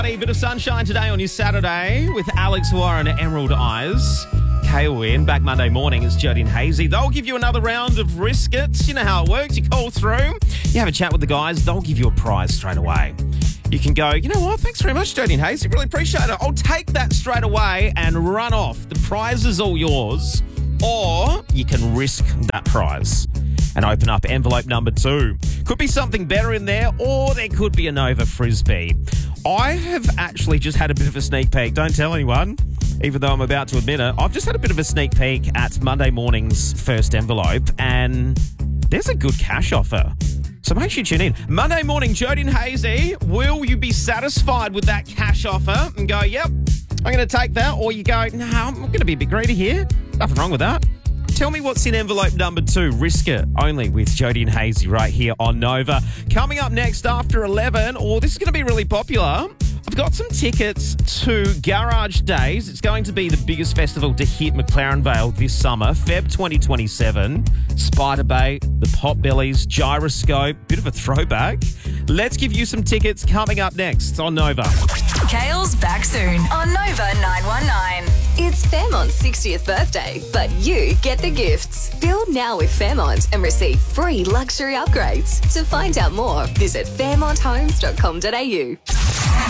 A bit of sunshine today on your Saturday with Alex Warren and Emerald Eyes. KON, back Monday morning, it's Jody and Hazy. They'll give you another round of Risk It. You know how it works. You call through, you have a chat with the guys, they'll give you a prize straight away. You can go, you know what, thanks very much, Jody and Hazy. Really appreciate it. I'll take that straight away and run off. The prize is all yours. Or you can risk that prize and open up envelope number 2. Could be something better in there, or there could be a Nova Frisbee. I have actually just had a bit of a sneak peek. Don't tell anyone, even though I'm about to admit it. I've just had a bit of a sneak peek at Monday morning's first envelope, and there's a good cash offer. So make sure you tune in. Monday morning, Jody and Hazy, will you be satisfied with that cash offer and go, yep, I'm going to take that? Or you go, no, I'm going to be a bit greedy here. Nothing wrong with that. Tell me what's in envelope number 2. Risk It. Only with Jody and Hazy right here on Nova. Coming up next after 11, this is going to be really popular. I've got some tickets to Garage Days. It's going to be the biggest festival to hit McLaren Vale this summer, Feb 2027. Spider Bait, the Potbellies, Gyroscope, bit of a throwback. Let's give you some tickets coming up next on Nova. Kale's back soon on Nova 919. It's Fairmont's 60th birthday, but you get the gifts. Build now with Fairmont and receive free luxury upgrades. To find out more, visit fairmonthomes.com.au.